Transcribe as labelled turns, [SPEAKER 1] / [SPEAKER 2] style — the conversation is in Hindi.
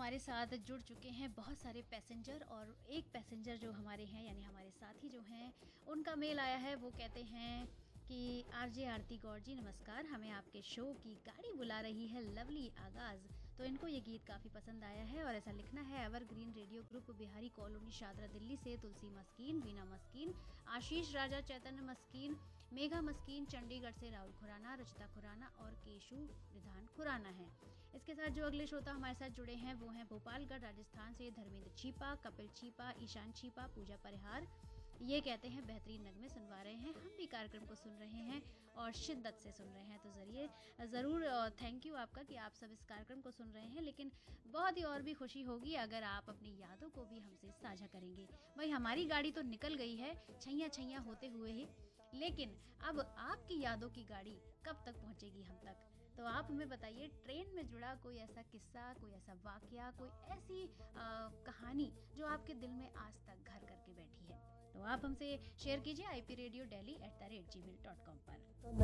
[SPEAKER 1] हमारे साथ जुड़ चुके हैं बहुत सारे पैसेंजर, और एक पैसेंजर जो हमारे हैं यानी हमारे साथी जो हैं उनका मेल आया है। वो कहते हैं कि आरजे आरती गौर जी नमस्कार, हमें आपके शो की गाड़ी बुला रही है लवली आगाज़। तो इनको ये गीत काफ़ी पसंद आया है और ऐसा लिखना है evergreen radio group, Bihari colony, Shahdara, Delhi से तुलसी मस्कीन, वीना मस्कीन, आशीष राजा, चैतन्य मस्कीन, मेघा मस्कीन, चंडीगढ़ से राहुल खुराना, रचिता खुराना और केशु विधान खुराना है। इसके साथ जो अगले श्रोता हमारे साथ जुड़े हैं वो हैं भोपालगढ़ राजस्थान से धर्मेंद्र छीपा, कपिल छीपा, ईशान छीपा, पूजा परिहार। ये कहते हैं बेहतरीन नगमे सुनवा रहे हैं, हम भी कार्यक्रम को सुन रहे हैं और शिद्दत से सुन रहे हैं। तो ज़रूर थैंक यू आपका कि आप सब इस कार्यक्रम को सुन रहे हैं, लेकिन बहुत ही और भी खुशी होगी अगर आप अपनी यादों को भी हमसे साझा करेंगे। भाई हमारी गाड़ी तो निकल गई है छैया छैया होते हुए ही, लेकिन अब आपकी यादों की गाड़ी कब तक पहुंचेगी हम तक? तो आप हमें बताइए, ट्रेन में जुड़ा कोई ऐसा किस्सा, कोई ऐसा वाकया, कोई ऐसी कहानी जो आपके दिल में आज तक घर करके बैठी है, तो आप हमसे शेयर कीजिए IPRadioDelhi@gmail.com पर।